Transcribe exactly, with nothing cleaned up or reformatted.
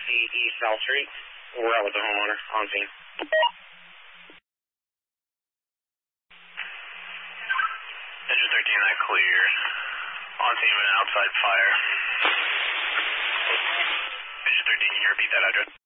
East South Street. We're out with the homeowner on scene. Engine thirteen, that clear. On scene of an outside fire. Engine thirteen, can you repeat that address?